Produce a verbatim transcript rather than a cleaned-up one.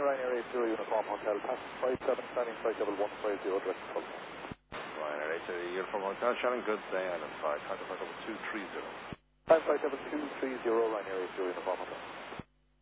Ryanair eight zero Uniform Hotel, pass five seven, standing flight level one five zero, direct to Tulsa. Ryanair eight zero Uniform Hotel, Shannon, good day, Island five, contact flight level two three zero. Time flight level two three zero, Ryanair eight zero Uniform Hotel.